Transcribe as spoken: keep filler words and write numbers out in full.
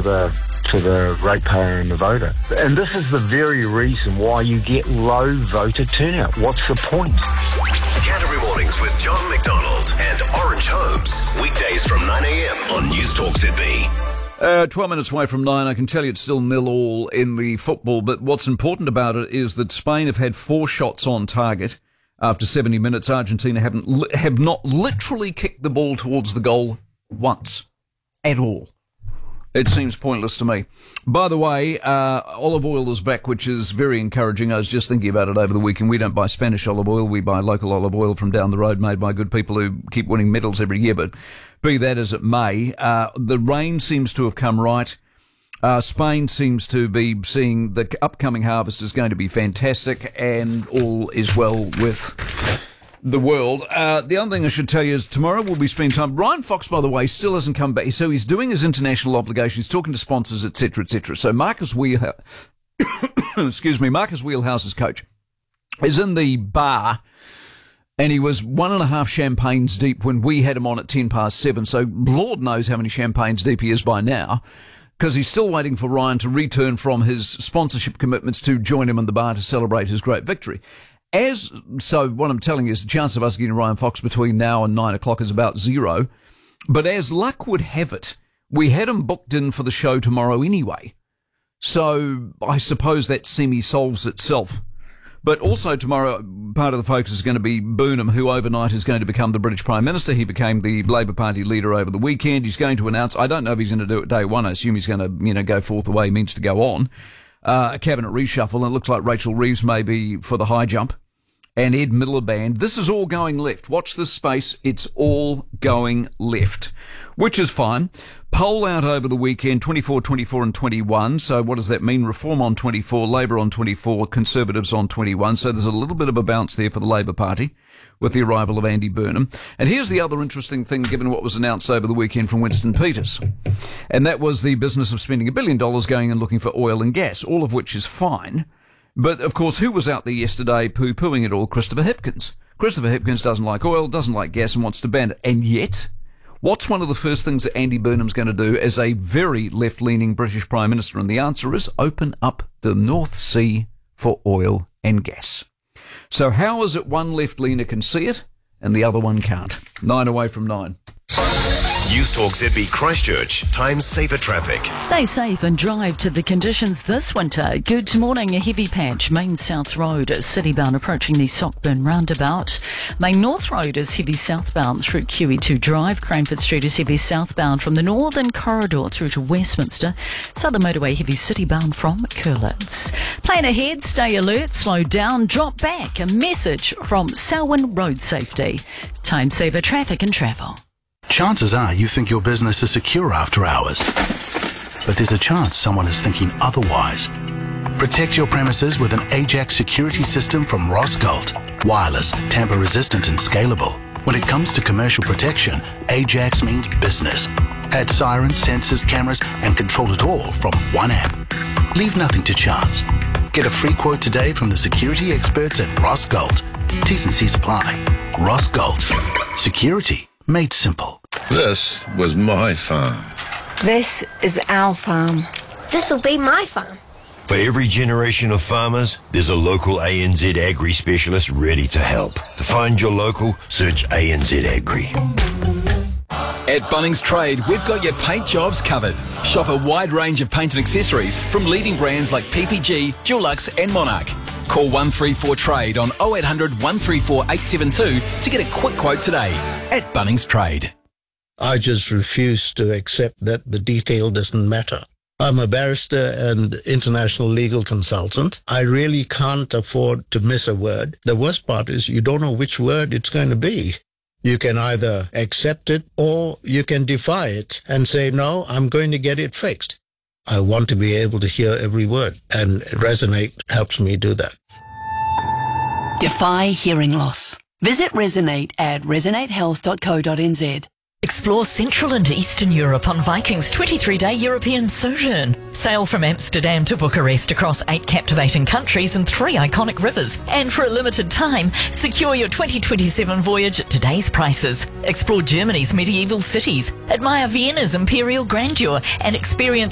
the to the ratepayer and the voter. And this is the very reason why you get low voter turnout. What's the point? Canterbury Mornings with John McDonald and Orange Holmes. Weekdays from nine a.m. on News Talk Z B. Uh, twelve minutes away from nine. I can tell you it's still nil all in the football, but what's important about it is that Spain have had four shots on target after seventy minutes. Argentina haven't li- have not literally kicked the ball towards the goal once at all. It seems pointless to me. By the way, uh, olive oil is back, which is very encouraging. I was just thinking about it over the weekend. We don't buy Spanish olive oil. We buy local olive oil from down the road, made by good people who keep winning medals every year. But be that as it may, uh, the rain seems to have come right. Uh, Spain seems to be seeing the upcoming harvest is going to be fantastic, and all is well with the world. Uh, the other thing I should tell you is tomorrow we'll be spending time. Ryan Fox, by the way, still hasn't come back. So he's doing his international obligations, talking to sponsors, et cetera, et cetera. So Marcus Wheelhouse, excuse me, Marcus Wheelhouse's coach is in the bar, and he was one and a half champagnes deep when we had him on at ten past seven. So Lord knows how many champagnes deep he is by now, because he's still waiting for Ryan to return from his sponsorship commitments to join him in the bar to celebrate his great victory. As so, what I'm telling you is the chance of us getting Ryan Fox between now and nine o'clock is about zero. But as luck would have it, we had him booked in for the show tomorrow anyway. So I suppose that semi-solves itself. But also tomorrow, part of the focus is going to be Burnham, who overnight is going to become the British Prime Minister. He became the Labour Party leader over the weekend. He's going to announce, I don't know if he's going to do it day one. I assume he's going to, you know, go forth the way he means to go on. Uh, a cabinet reshuffle, and it looks like Rachel Reeves may be for the high jump, and Ed Miliband. This is all going left. Watch this space. It's all going left, which is fine. Poll out over the weekend, twenty-four, twenty-four and twenty-one. So what does that mean? Reform on twenty-four, Labour on twenty-four, Conservatives on twenty-one. So there's a little bit of a bounce there for the Labour Party with the arrival of Andy Burnham. And here's the other interesting thing, given what was announced over the weekend from Winston Peters. And that was the business of spending a billion dollars going and looking for oil and gas, all of which is fine. But, of course, who was out there yesterday poo-pooing it all? Christopher Hipkins. Christopher Hipkins doesn't like oil, doesn't like gas, and wants to ban it. And yet, what's one of the first things that Andy Burnham's going to do as a very left-leaning British Prime Minister? And the answer is open up the North Sea for oil and gas. So how is it one left-leaner can see it and the other one can't? Nine away from nine. News Talk Z B Christchurch. Time saver traffic. Stay safe and drive to the conditions this winter. Good morning. A heavy patch. Main South Road, citybound approaching the Sockburn roundabout. Main North Road is heavy southbound through Q E two Drive. Cranford Street is heavy southbound from the Northern Corridor through to Westminster. Southern Motorway heavy citybound from Curlitz. Plan ahead. Stay alert. Slow down. Drop back. A message from Selwyn Road Safety. Time saver traffic and travel. Chances are you think your business is secure after hours, but there's a chance someone is thinking otherwise. Protect your premises with an Ajax security system from Rosgalt. Wireless, tamper-resistant and scalable. When it comes to commercial protection, Ajax means business. Add sirens, sensors, cameras and control it all from one app. Leave nothing to chance. Get a free quote today from the security experts at Rosgalt. T's and C's apply. Rosgalt. Security made simple. This was my farm. This is our farm. This'll be my farm. For every generation of farmers, there's a local A N Z Agri specialist ready to help. To find your local, search A N Z Agri. At Bunnings Trade, we've got your paint jobs covered. Shop a wide range of paint and accessories from leading brands like P P G, Dulux and Monarch. Call one three four trade on oh eight hundred, one three four, eight seven two to get a quick quote today at Bunnings Trade. I just refuse to accept that the detail doesn't matter. I'm a barrister and international legal consultant. I really can't afford to miss a word. The worst part is you don't know which word it's going to be. You can either accept it or you can defy it and say, no, I'm going to get it fixed. I want to be able to hear every word, and Resonate helps me do that. Defy hearing loss. Visit Resonate at resonate health dot co dot n z. Explore Central and Eastern Europe on Viking's twenty-three day European sojourn. Sail from Amsterdam to Bucharest across eight captivating countries and three iconic rivers. And for a limited time, secure your twenty twenty-seven voyage at today's prices. Explore Germany's medieval cities, admire Vienna's imperial grandeur, and experience